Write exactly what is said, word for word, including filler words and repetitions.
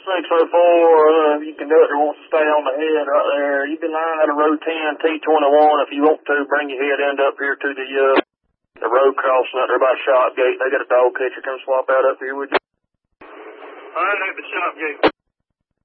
six oh four, uh, your conductor wants to stay on the head right there. You can line out of row ten, T twenty-one, if you want to. Bring your head end up here to the, uh, the road crossing out there by Shop Gate. They got a dog catcher come swap out up here with you. All right, at the Shop Gate.